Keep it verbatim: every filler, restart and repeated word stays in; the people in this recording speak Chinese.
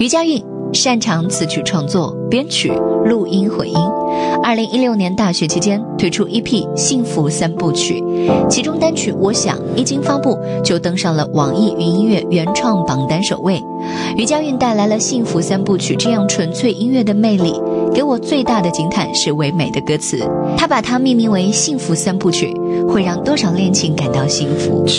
余佳运擅长词曲创作、编曲、录音、混音。二零一六年大学期间推出 E P《幸福三部曲》，其中单曲《我想》一经发布就登上了网易云音乐原创榜单首位。余佳运带来了《幸福三部曲》这样纯粹音乐的魅力，给我最大的惊叹是唯美的歌词，他把它命名为《幸福三部曲》，会让多少恋情感到幸福。